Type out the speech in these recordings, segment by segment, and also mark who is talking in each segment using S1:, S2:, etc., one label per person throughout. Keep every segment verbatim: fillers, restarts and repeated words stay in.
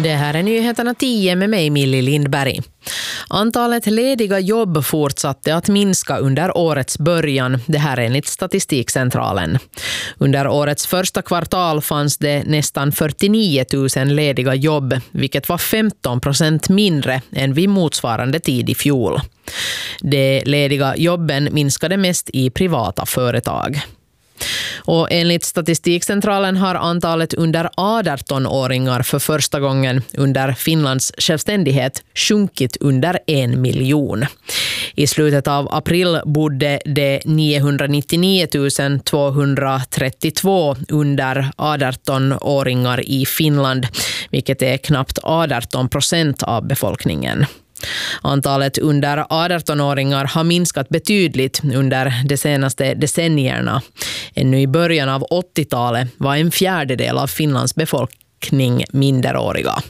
S1: Det här är nyheterna tio med mig, Millie Lindberg. Antalet lediga jobb fortsatte att minska under årets början, det här enligt Statistikcentralen. Under årets första kvartal fanns det nästan fyrtionio tusen lediga jobb, vilket var femton procent mindre än vid motsvarande tid i fjol. De lediga jobben minskade mest i privata företag. Och enligt Statistikcentralen har antalet under arton-åringar för första gången under Finlands självständighet sjunkit under en miljon. I slutet av april bodde det niohundranittionio tusen tvåhundratrettiotvå under arton-åringar i Finland, vilket är knappt arton procent av befolkningen. Antalet under arton-åringar har minskat betydligt under de senaste decennierna. Ännu i början av åttiotalet var en fjärdedel av Finlands befolkning minderåriga.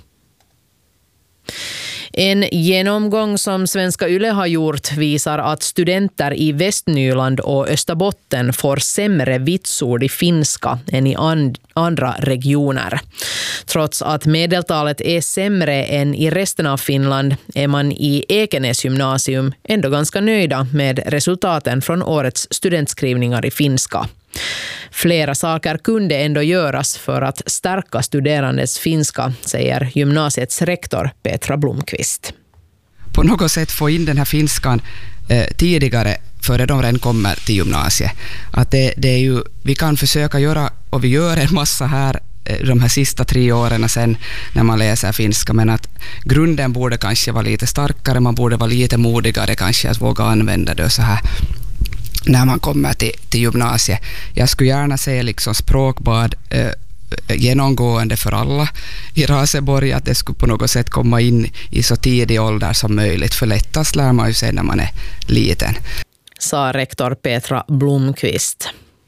S1: En genomgång som Svenska Yle har gjort visar att studenter i Västnyland och Österbotten får sämre vitsord i finska än i and- andra regioner. Trots att medeltalet är sämre än i resten av Finland är man i Ekenäs gymnasium ändå ganska nöjda med resultaten från årets studentskrivningar i finska. Flera saker kunde ändå göras för att stärka studerandes finska, säger gymnasiets rektor Petra Blomqvist.
S2: På något sätt få in den här finskan eh, tidigare före de redan kommer till gymnasiet. Att det, det är ju, vi kan försöka göra, och vi gör en massa här eh, de här sista tre åren sen när man läser finska, men att grunden borde kanske vara lite starkare, man borde vara lite modigare kanske att våga använda det så här när man kommer till, till gymnasiet. Jag skulle gärna se liksom språkbad eh, genomgående för alla i Raseborg, att det skulle på något sätt komma in i så tidig ålder som möjligt, för lättast lär man ju sig när man är liten.
S1: Sa rektor Petra Blomqvist.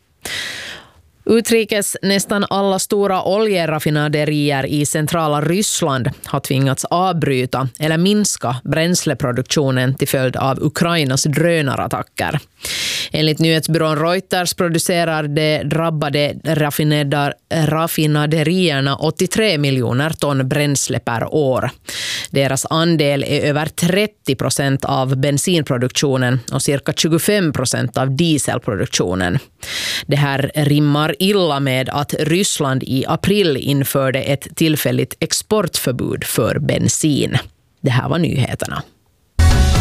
S1: Utrikes nästan alla stora oljeraffinaderier i centrala Ryssland har tvingats avbryta eller minska bränsleproduktionen till följd av Ukrainas drönarattacker. Enligt nyhetsbyrån Reuters producerar de drabbade raffinaderierna åttiotre miljoner ton bränsle per år. Deras andel är över trettio procent av bensinproduktionen och cirka tjugofem procent av dieselproduktionen. Det här rimmar illa med att Ryssland i april införde ett tillfälligt exportförbud för bensin. Det här var nyheterna.